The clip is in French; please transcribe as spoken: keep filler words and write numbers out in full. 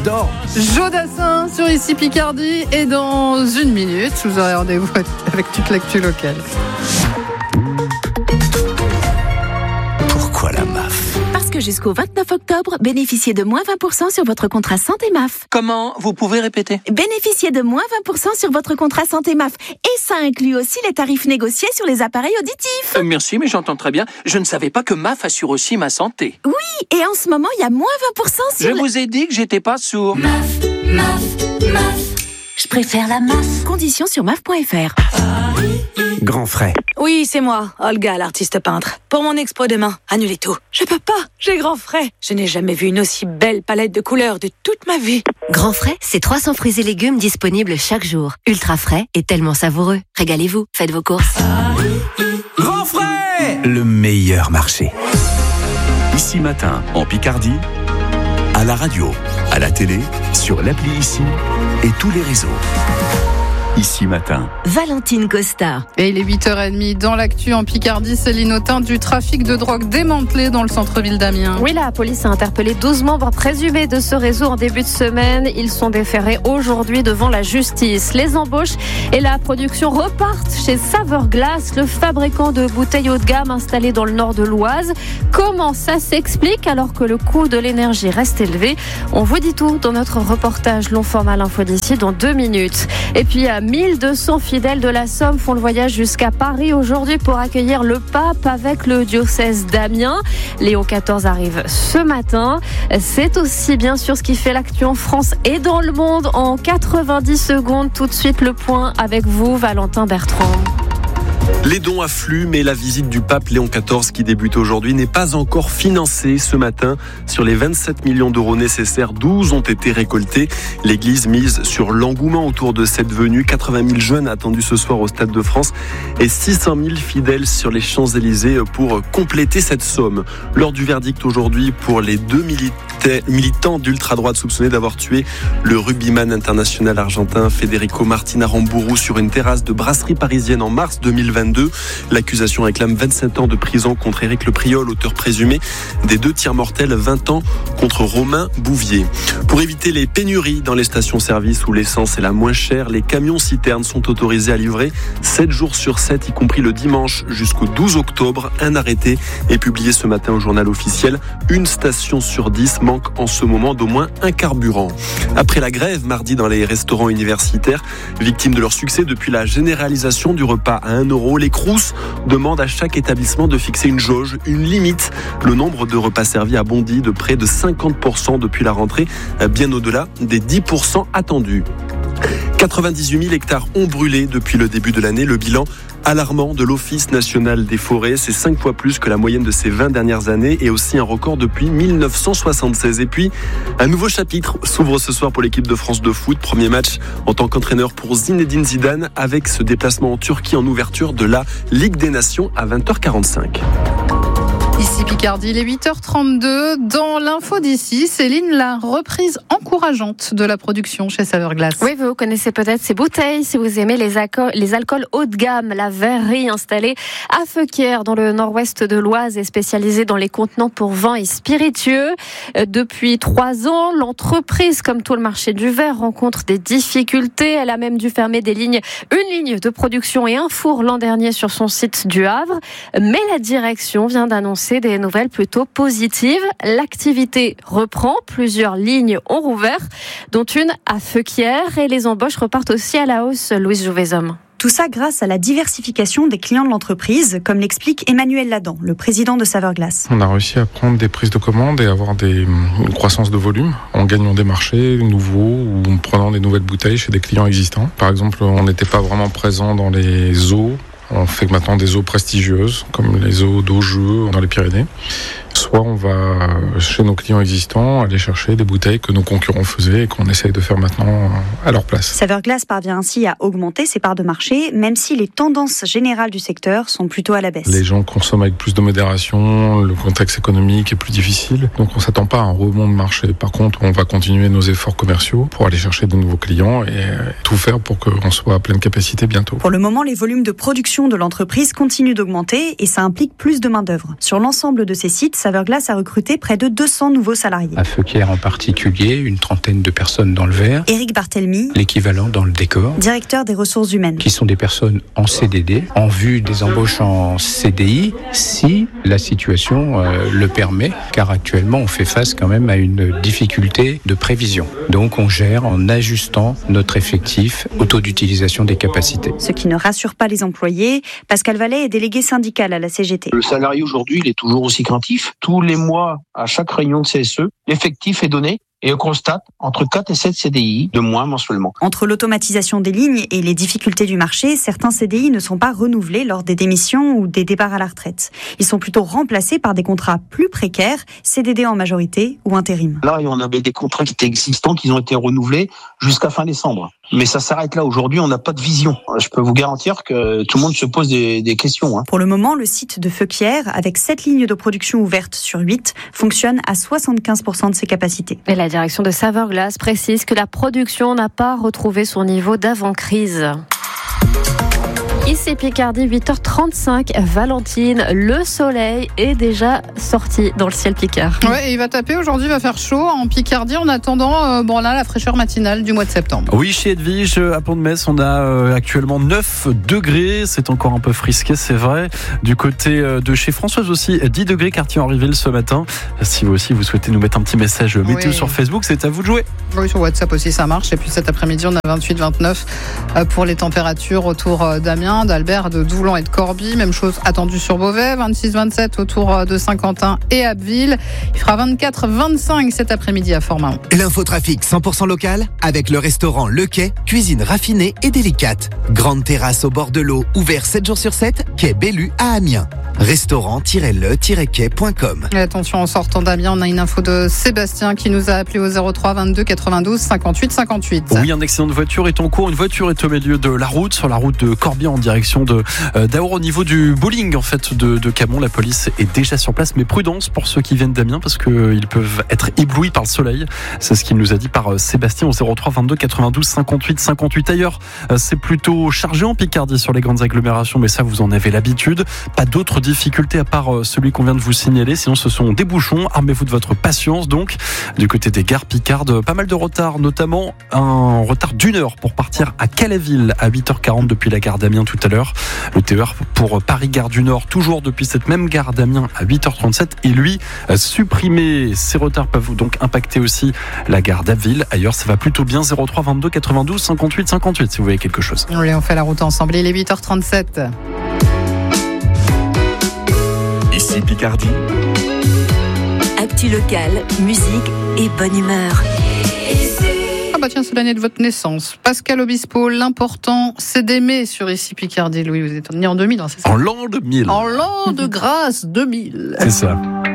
j'adore. Jodassin sur Ici Picardie, et dans une minute, je vous aurai rendez-vous avec toute l'actu locale. Pourquoi la M A F ? Parce que jusqu'au vingt-neuf octobre, bénéficiez de moins vingt pour cent sur votre contrat santé M A F. Comment ? Vous pouvez répéter ? Bénéficiez de moins vingt pour cent sur votre contrat santé M A F. Et ça inclut aussi les tarifs négociés sur les appareils auditifs. Euh, merci, mais j'entends très bien. Je ne savais pas que M A F assure aussi ma santé. Oui, et en ce moment, il y a moins vingt pour cent sur... Je le... vous ai dit que j'étais pas sourd. M A F, M A F, M A F. Je préfère la M A F. Conditions sur M A F point F R. Grand frais. Oui, c'est moi, Olga, l'artiste peintre. Pour mon expo demain, annulez tout. Je peux pas, j'ai grand frais. Je n'ai jamais vu une aussi belle palette de couleurs de toute ma vie. Grand frais, c'est trois cents fruits et légumes disponibles chaque jour. Ultra frais et tellement savoureux. Régalez-vous, faites vos courses. Grand frais, le meilleur marché. Ici Matin, en Picardie, à la radio, à la télé, sur l'appli Ici et tous les réseaux. Ici Matin. Valentine Costa. Et il est huit heures trente dans l'actu en Picardie. Céline Autain, du trafic de drogue démantelé dans le centre-ville d'Amiens. Oui, la police a interpellé douze membres présumés de ce réseau en début de semaine. Ils sont déférés aujourd'hui devant la justice. Les embauches et la production repartent chez Saveur Glace, le fabricant de bouteilles haut de gamme installé dans le nord de l'Oise. Comment ça s'explique alors que le coût de l'énergie reste élevé ? On vous dit tout dans notre reportage long format L'Info d'ici dans deux minutes. Et puis à mille deux cents fidèles de la Somme font le voyage jusqu'à Paris aujourd'hui pour accueillir le pape avec le diocèse d'Amiens. Léon quatorze arrive ce matin. C'est aussi bien sûr ce qui fait l'actu en France et dans le monde en quatre-vingt-dix secondes. Tout de suite le point avec vous, Valentin Bertrand. Les dons affluent, mais la visite du pape Léon quatorze qui débute aujourd'hui n'est pas encore financée ce matin. Sur les vingt-sept millions d'euros nécessaires, douze ont été récoltés. L'Église mise sur l'engouement autour de cette venue. quatre-vingt mille jeunes attendus ce soir au Stade de France et six cent mille fidèles sur les Champs-Élysées pour compléter cette somme. Lors du verdict aujourd'hui pour les deux militants d'ultra-droite soupçonnés d'avoir tué le rugbyman international argentin Federico Martin Aramburu sur une terrasse de brasserie parisienne en mars deux mille vingt-deux. L'accusation réclame vingt-sept ans de prison contre Éric Le Priol, auteur présumé des deux tirs mortels, vingt ans contre Romain Bouvier. Pour éviter les pénuries dans les stations-service où l'essence est la moins chère, les camions-citernes sont autorisés à livrer sept jours sur sept, y compris le dimanche jusqu'au douze octobre. Un arrêté est publié ce matin au journal officiel. Une station sur dix manque en ce moment d'au moins un carburant. Après la grève mardi dans les restaurants universitaires, victimes de leur succès depuis la généralisation du repas à un euro, les Crous demandent à chaque établissement de fixer une jauge, une limite. Le nombre de repas servis a bondi de près de cinquante pour cent depuis la rentrée, bien au-delà des dix pour cent attendus. quatre-vingt-dix-huit mille hectares ont brûlé depuis le début de l'année. Le bilan alarmant de l'Office national des forêts, c'est cinq fois plus que la moyenne de ces vingt dernières années et aussi un record depuis mille neuf cent soixante-seize. Et puis, un nouveau chapitre s'ouvre ce soir pour l'équipe de France de foot. Premier match en tant qu'entraîneur pour Zinedine Zidane avec ce déplacement en Turquie en ouverture de la Ligue des Nations à vingt heures quarante-cinq. Ici Picardie, il est huit heures trente-deux. Dans l'info d'ici, Céline, la reprise encourageante de la production chez Saveur Glace. Oui, vous connaissez peut-être ces bouteilles si vous aimez les, alco- les alcools haut de gamme. La verrerie installée à Feuquières dans le nord-ouest de l'Oise est spécialisée dans les contenants pour vin et spiritueux. Depuis trois ans, l'entreprise, comme tout le marché du verre, rencontre des difficultés. Elle a même dû fermer des lignes, une ligne de production et un four l'an dernier sur son site du Havre. Mais la direction vient d'annoncer des nouvelles plutôt positives. L'activité reprend, plusieurs lignes ont rouvert, dont une à Feuquières, et les embauches repartent aussi à la hausse. Louise Jouvezhomme. Tout ça grâce à la diversification des clients de l'entreprise, comme l'explique Emmanuel Ladan, le président de Saveur Glace. On a réussi à prendre des prises de commandes et avoir des, une croissance de volume en gagnant des marchés nouveaux ou en prenant des nouvelles bouteilles chez des clients existants. Par exemple, on n'était pas vraiment présent dans les eaux. On fait maintenant des eaux prestigieuses, comme les eaux d'Augeux dans les Pyrénées. Soit on va, chez nos clients existants, aller chercher des bouteilles que nos concurrents faisaient et qu'on essaye de faire maintenant à leur place. Saveur Glace parvient ainsi à augmenter ses parts de marché, même si les tendances générales du secteur sont plutôt à la baisse. Les gens consomment avec plus de modération, le contexte économique est plus difficile, donc on ne s'attend pas à un rebond de marché. Par contre, on va continuer nos efforts commerciaux pour aller chercher de nouveaux clients et tout faire pour qu'on soit à pleine capacité bientôt. Pour le moment, les volumes de production de l'entreprise continuent d'augmenter et ça implique plus de main-d'œuvre. Sur l'ensemble de ces sites, Saveur Saverglass a recruté près de deux cents nouveaux salariés. À Feuquières en particulier, une trentaine de personnes dans le verre. Éric Barthelmy, l'équivalent dans le décor. Directeur des ressources humaines. Qui sont des personnes en C D D, en vue des embauches en C D I, si la situation euh, le permet, car actuellement on fait face quand même à une difficulté de prévision. Donc on gère en ajustant notre effectif au taux d'utilisation des capacités. Ce qui ne rassure pas les employés. Pascal Vallet est délégué syndical à la C G T. Le salarié aujourd'hui, il est toujours aussi craintif. Tous les mois, à chaque réunion de C S E, l'effectif est donné. Et on constate entre quatre et sept C D I de moins mensuellement. Entre l'automatisation des lignes et les difficultés du marché, certains C D I ne sont pas renouvelés lors des démissions ou des départs à la retraite. Ils sont plutôt remplacés par des contrats plus précaires, C D D en majorité ou intérim. Là, on avait des contrats qui étaient existants, qui ont été renouvelés jusqu'à fin décembre. Mais ça s'arrête là. Aujourd'hui, on n'a pas de vision. Je peux vous garantir que tout le monde se pose des, des questions. Hein. Pour le moment, le site de Feuquières, avec sept lignes de production ouvertes sur huit, fonctionne à soixante-quinze pour cent de ses capacités. Et la direction de Saverglass précise que la production n'a pas retrouvé son niveau d'avant-crise. Ici Picardie, huit heures trente-cinq, Valentine, le soleil est déjà sorti dans le ciel picard. Ouais, et il va taper aujourd'hui, il va faire chaud en Picardie en attendant euh, bon là la fraîcheur matinale du mois de septembre. Oui, chez Edwige, à Pont-de-Metz, on a euh, actuellement neuf degrés, c'est encore un peu frisqué, c'est vrai. Du côté euh, de chez Françoise aussi, dix degrés, quartier Henryville ce matin. Si vous aussi vous souhaitez nous mettre un petit message météo oui. sur Facebook, c'est à vous de jouer. Oui, sur WhatsApp aussi ça marche. Et puis cet après-midi, on a vingt-huit vingt-neuf pour les températures autour d'Amiens, d'Albert, de Doulan et de Corbie. Même chose attendue sur Beauvais, vingt-six vingt-sept autour de Saint-Quentin et Abbeville. Il fera vingt-quatre vingt-cinq cet après-midi à Fort-Mahon. L'infotrafic cent pour cent local avec le restaurant Le Quai, cuisine raffinée et délicate. Grande terrasse au bord de l'eau, ouvert sept jours sur sept, quai Bellu à Amiens. restaurant tiret le tiret quai point com. Et attention, en sortant d'Amiens, on a une info de Sébastien qui nous a appelé au zéro trois vingt-deux quatre-vingt-douze cinquante-huit cinquante-huit. Oui, un accident de voiture est en cours. Une voiture est au milieu de la route, sur la route de Corbie en direction de euh, d'Aour, au niveau du bowling en fait de, de Camon. La police est déjà sur place, mais prudence pour ceux qui viennent d'Amiens parce qu'ils peuvent être éblouis par le soleil. C'est ce qu'il nous a dit par euh, Sébastien au zéro trois vingt-deux quatre-vingt-douze cinquante-huit cinquante-huit. Ailleurs, euh, c'est plutôt chargé en Picardie sur les grandes agglomérations, mais ça vous en avez l'habitude. Pas d'autres difficultés à part euh, celui qu'on vient de vous signaler. Sinon, ce sont des bouchons. Armez-vous de votre patience. Donc, du côté des gares picardes, pas mal de retard, notamment un retard d'une heure pour partir à Calaville à huit heures quarante depuis la gare d'Amiens tout à l'heure. Le T E R pour Paris-Gare du Nord, toujours depuis cette même gare d'Amiens à huit heures trente-sept, et lui supprimé. Ces retards peuvent donc impacter aussi la gare d'Abbeville. Ailleurs, ça va plutôt bien. zéro trois vingt-deux quatre-vingt-douze cinquante-huit cinquante-huit si vous voyez quelque chose. Oui, on fait la route ensemble. Il est huit heures trente-sept. Ici Picardie. Actu locale, musique et bonne humeur. Ah bah tiens, c'est l'année de votre naissance. Pascal Obispo, l'important, c'est d'aimer sur Ici Picardie. Louis, vous êtes né en deux mille, hein, c'est ça ? En l'an deux mille. En l'an de grâce deux mille. C'est ça.